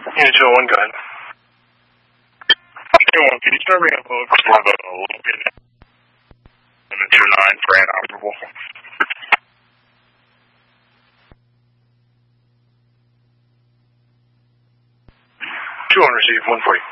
Yeah, 201, go ahead. 201, can you start me up for the Logan and the 29 for inoperable? 201, receive 140.